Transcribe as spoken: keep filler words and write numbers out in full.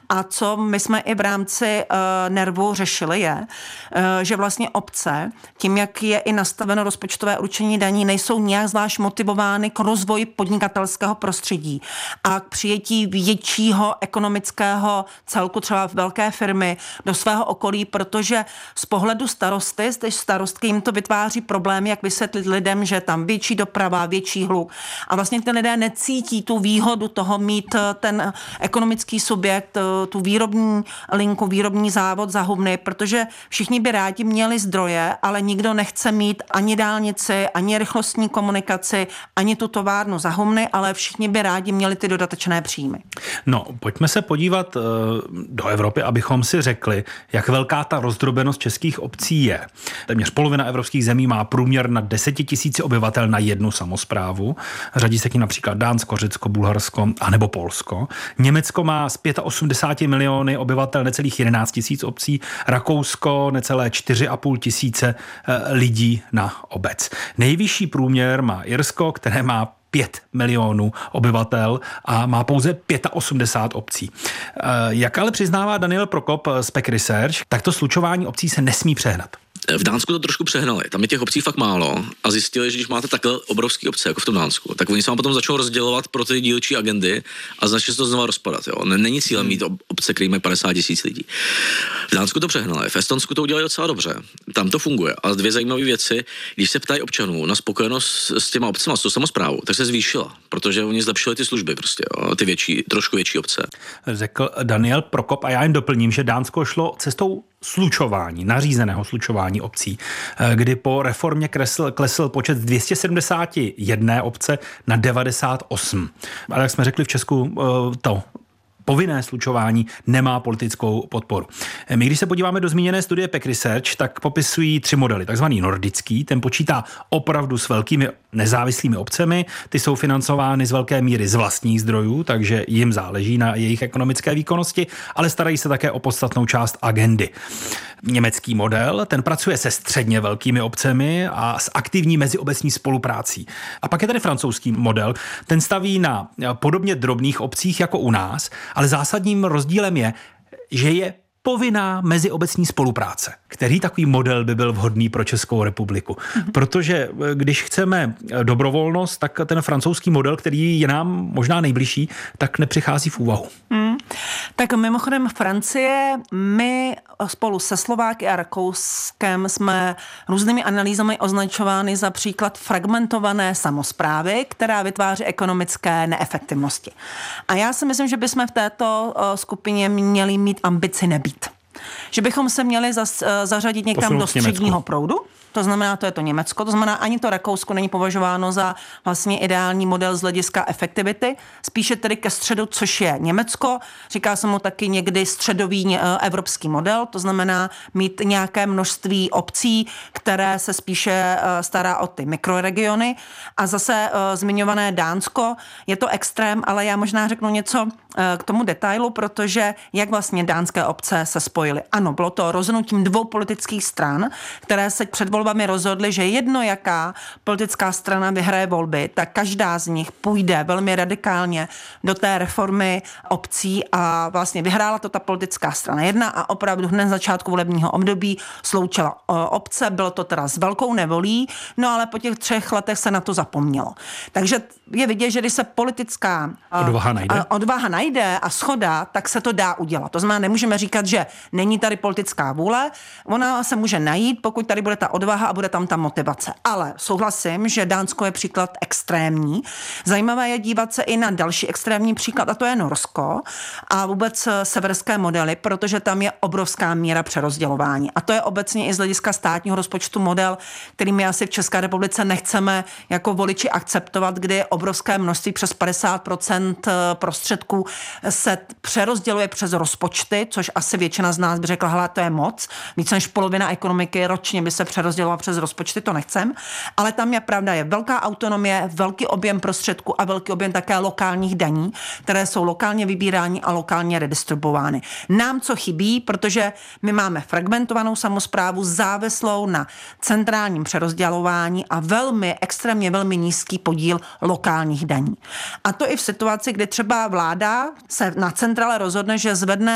A co my jsme i v rámci uh, Nervu řešili je, uh, že vlastně obce, tím, jak je i nastaveno rozpočtové určení daní, nejsou nějak zvlášť motivovány k rozvoji podnikatelského prostředí a k přijetí většího ekonomického celku, třeba velké firmy, do svého okolí, protože z pohledu starosty, z starostky jim to vytváří problém, jak vysvětlit lidem, že tam větší doprava, větší hluk. A vlastně ty lidé necítí tu výhodu toho mít ten ekonomický subjekt, tu výrobní linku, výrobní závod za Humny, protože všichni by rádi měli zdroje, ale nikdo nechce mít ani dálnici, ani rychlostní komunikaci, ani tu továrnu za Humny, ale všichni by rádi měli ty dodatečné příjmy. No, pojďme se podívat uh, do Evropy, abychom si řekli, jak velká ta rozdrobenost českých obcí je. Téměř polovina evropských zemí má průměr na desetitisíc obyvatel na jednu samosprávu. Řadí se k ní například Dánsko, Řecko, Bulharsko a nebo Polsko. Německo má z osmdesáti pěti miliony obyvatel necelých jedenáct tisíc obcí, Rakousko necelé čtyři a půl tisíce lidí na obec. Nejvyšší průměr má Irsko, které má pět milionů obyvatel a má pouze osmdesát pět obcí. Jak ale přiznává Daniel Prokop z P E C Research, tak to slučování obcí se nesmí přehnat. V Dánsku to trošku přehnali. Tam je těch obcí fakt málo a zjistili, že když máte takhle obrovský obce, jako v tom Dánsku, tak oni se vám potom začnou rozdělovat pro ty dílčí agendy a začne se to znova rozpadat. Jo. Není cílem mít obce, které mají padesát tisíc lidí. V Dánsku to přehnali, v Estonsku to udělali docela dobře. Tam to funguje. A dvě zajímavé věci, když se ptají občanů na spokojenost s těma obcema, s tou samosprávou, tak se zvýšila, protože oni zlepšili ty služby prostě, jo, ty větší, trošku větší obce. Řekl Daniel Prokop a já jen doplním, že Dánsko šlo cestou slučování, nařízeného slučování obcí, kdy po reformě klesl, klesl počet z dvě stě sedmdesát jedna obce na devadesát osm. Ale jak jsme řekli v Česku, to povinné slučování nemá politickou podporu. My, když se podíváme do zmíněné studie P E C Research, tak popisují tři modely. Takzvaný nordický, ten počítá opravdu s velkými nezávislými obcemi, ty jsou financovány z velké míry z vlastních zdrojů, takže jim záleží na jejich ekonomické výkonnosti, ale starají se také o podstatnou část agendy. Německý model, ten pracuje se středně velkými obcemi a s aktivní meziobecní spoluprácí. A pak je tady francouzský model, ten staví na podobně drobných obcích jako u nás, ale zásadním rozdílem je, že je povinná meziobecní spolupráce. Který takový model by byl vhodný pro Českou republiku? Mm-hmm. Protože když chceme dobrovolnost, tak ten francouzský model, který je nám možná nejbližší, tak nepřichází v úvahu. Mm. Tak mimochodem Francie, my spolu se Slováky a Rakouskem jsme různými analýzami označovány za příklad fragmentované samosprávy, která vytváří ekonomické neefektivnosti. A já si myslím, že bychom v této skupině měli mít ambici nebýt. Že bychom se měli zas, zařadit někam Posunout do středního Německu. proudu, to znamená, to je to Německo, to znamená, ani to Rakousko není považováno za vlastně ideální model z hlediska efektivity, spíše tedy ke středu, což je Německo, říká se mu taky někdy středový evropský model, to znamená mít nějaké množství obcí, které se spíše stará o ty mikroregiony a zase zmiňované Dánsko, je to extrém, ale já možná řeknu něco k tomu detailu, protože jak vlastně dánské obce se spojily. Ano, bylo to rozhodnutím dvou politických stran, které se před volbami rozhodly, že jedno jaká politická strana vyhraje volby, tak každá z nich půjde velmi radikálně do té reformy obcí a vlastně vyhrála to ta politická strana jedna a opravdu hned na začátku volebního období sloučila obce, bylo to teda s velkou nevolí, no ale po těch třech letech se na to zapomnělo. Takže je vidět, že když se politická odvaha najde, odvaha najde a shoda, tak se to dá udělat. To znamená, nemůžeme říkat, že není tady politická vůle, ona se může najít, pokud tady bude ta odvaha a bude tam ta motivace. Ale souhlasím, že Dánsko je příklad extrémní. Zajímavé je dívat se i na další extrémní příklad, a to je Norsko a vůbec severské modely, protože tam je obrovská míra přerozdělování. A to je obecně i z hlediska státního rozpočtu model, který my asi v České republice nechceme jako voliči akceptovat, kdy je obrovské množství, přes padesát procent prostředků se přerozděluje přes rozpočty, což asi většina z nás by řekla, hele, to je moc. Více než polovina ekonomiky ročně by se přerozdělovala přes rozpočty, to nechcem. Ale tam je pravda, je velká autonomie, velký objem prostředků a velký objem také lokálních daní, které jsou lokálně vybírány a lokálně redistribuovány. Nám co chybí, protože my máme fragmentovanou samosprávu závislou na centrálním přerozdělování a velmi, extrémně velmi nízký podíl lokálních daní. A to i v situaci, kdy třeba vláda se na centrále rozhodne, že zvedne